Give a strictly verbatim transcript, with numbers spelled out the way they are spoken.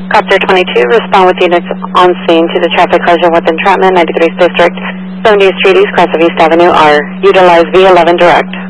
Copter twenty-two, respond with units on scene to the traffic collision with entrapment, ninety-third District, seventieth Street East, cross of East Avenue R. Utilize V eleven direct.